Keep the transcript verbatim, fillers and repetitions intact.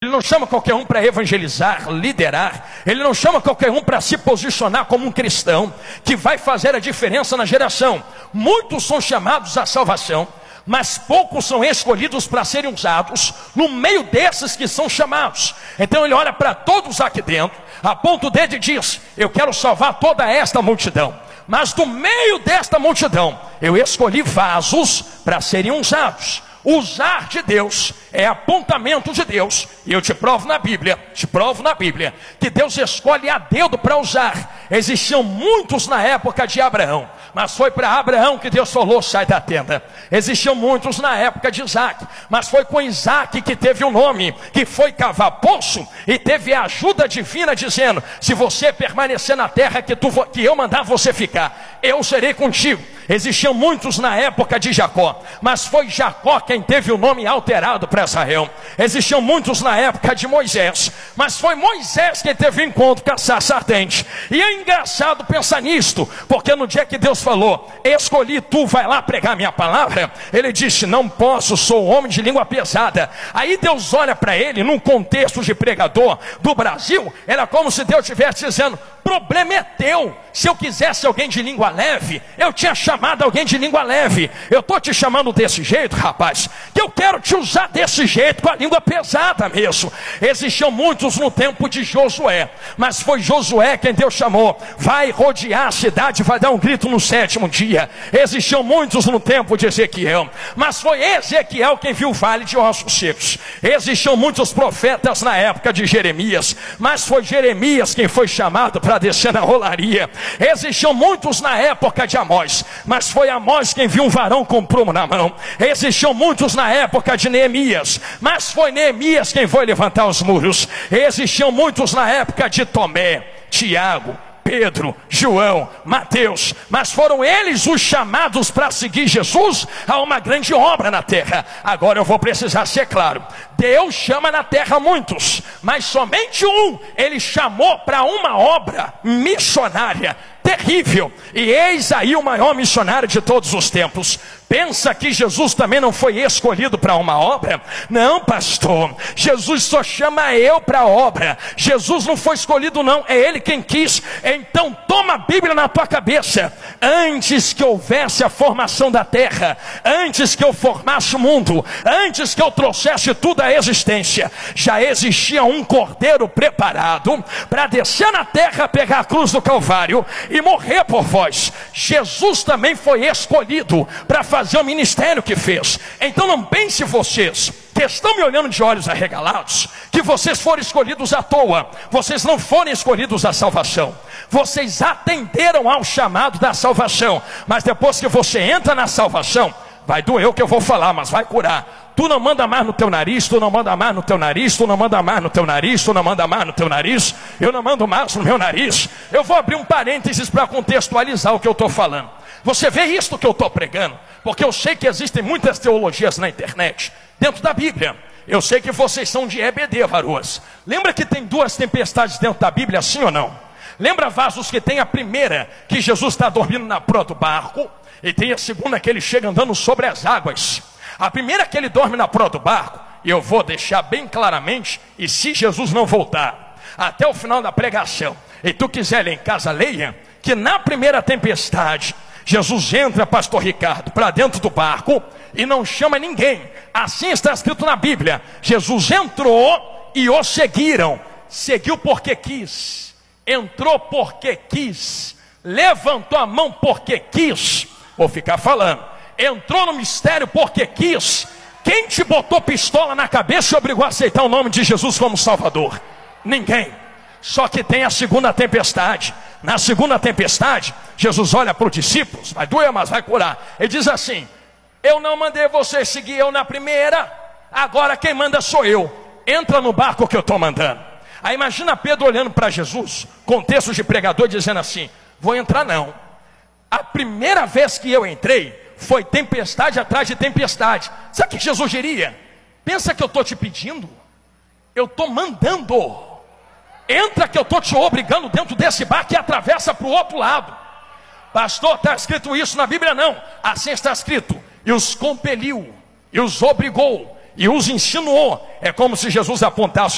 Ele não chama qualquer um para evangelizar, liderar. Ele não chama qualquer um para se posicionar como um cristão que vai fazer a diferença na geração. Muitos são chamados à salvação, mas poucos são escolhidos para serem usados no meio desses que são chamados. Então ele olha para todos aqui dentro, aponta o dedo e diz: eu quero salvar toda esta multidão. Mas do meio desta multidão, eu escolhi vasos para serem usados. Usar de Deus é apontamento de Deus. E eu te provo na Bíblia, te provo na Bíblia, que Deus escolhe a dedo para usar. Existiam muitos na época de Abraão, mas foi para Abraão que Deus falou: sai da tenda. Existiam muitos na época de Isaac, mas foi com Isaac que teve um nome, que foi cavar poço, e teve a ajuda divina dizendo: se você permanecer na terra que, tu, que eu mandar você ficar, eu serei contigo. Existiam muitos na época de Jacó, mas foi Jacó quem teve o nome alterado para Israel. Existiam muitos na época de Moisés, mas foi Moisés quem teve encontro com a sarça ardente. E é engraçado pensar nisto, porque no dia que Deus falou: escolhi tu, vai lá pregar minha palavra, ele disse: não posso, sou homem de língua pesada. Aí Deus olha para ele, num contexto de pregador do Brasil, era como se Deus estivesse dizendo: problema é teu. Se eu quisesse alguém de língua leve, eu tinha chamado alguém de língua leve. Eu estou te chamando desse jeito, rapaz, que eu quero te usar desse jeito, com a língua pesada mesmo. Existiam muitos no tempo de Josué, mas foi Josué quem Deus chamou: vai rodear a cidade, vai dar um grito no sétimo dia. Existiam muitos no tempo de Ezequiel, mas foi Ezequiel quem viu o vale de ossos secos. Existiam muitos profetas na época de Jeremias, mas foi Jeremias quem foi chamado para descer na rolaria. Existiam muitos na época de Amós, mas foi Amós quem viu um varão com prumo na mão. Existiam muitos na época de Neemias, mas foi Neemias quem foi levantar os muros. Existiam muitos na época de Tomé, Tiago, Pedro, João, Mateus, mas foram eles os chamados para seguir Jesus a uma grande obra na terra. Agora eu vou precisar ser claro: Deus chama na terra muitos, mas somente um ele chamou para uma obra missionária terrível. E eis aí o maior missionário de todos os tempos. Pensa que Jesus também não foi escolhido para uma obra? Não, pastor, Jesus só chama eu para a obra. Jesus não foi escolhido não, é ele quem quis. Então toma a Bíblia na tua cabeça. Antes que houvesse a formação da terra, antes que eu formasse o mundo, antes que eu trouxesse tudo à existência, já existia um cordeiro preparado para descer na terra, pegar a cruz do Calvário e morrer por vós. Jesus também foi escolhido para fazer o ministério que fez. Então não pense vocês que estão me olhando de olhos arregalados, que vocês foram escolhidos à toa. Vocês não foram escolhidos à salvação. Vocês atenderam ao chamado da salvação, mas depois que você entra na salvação, vai doer o que eu vou falar, mas vai curar. Tu não manda mais no teu nariz, tu não manda mais no teu nariz, tu não manda mais no teu nariz, tu não manda mais no teu nariz, eu não mando mais no meu nariz. Eu vou abrir um parênteses para contextualizar o que eu estou falando. Você vê isto que eu estou pregando, porque eu sei que existem muitas teologias na internet, dentro da Bíblia. Eu sei que vocês são de E B D, varoas. Lembra que tem duas tempestades dentro da Bíblia, sim ou não? Lembra vasos que tem a primeira, que Jesus está dormindo na proa do barco, e tem a segunda que ele chega andando sobre as águas. A primeira que ele dorme na proa do barco, e eu vou deixar bem claramente, e se Jesus não voltar até o final da pregação, e tu quiser ler em casa, leia, que na primeira tempestade, Jesus entra, pastor Ricardo, para dentro do barco e não chama ninguém. Assim está escrito na Bíblia. Jesus entrou e o seguiram. Seguiu porque quis, entrou porque quis, levantou a mão porque quis. Vou ficar falando. Entrou no mistério porque quis. Quem te botou pistola na cabeça e obrigou a aceitar o nome de Jesus como Salvador? Ninguém. Só que tem a segunda tempestade. Na segunda tempestade, Jesus olha para os discípulos, vai doer, mas vai curar. Ele diz assim: eu não mandei você seguir eu na primeira, agora quem manda sou eu. Entra no barco que eu estou mandando. Aí imagina Pedro olhando para Jesus, contexto de pregador, dizendo assim: vou entrar não. A primeira vez que eu entrei, foi tempestade atrás de tempestade. Sabe o que Jesus diria? Pensa que eu estou te pedindo? Eu estou mandando. Entra que eu estou te obrigando dentro desse barco e atravessa para o outro lado. Pastor, está escrito isso na Bíblia? Não. Assim está escrito: e os compeliu, e os obrigou, e os insinuou. É como se Jesus apontasse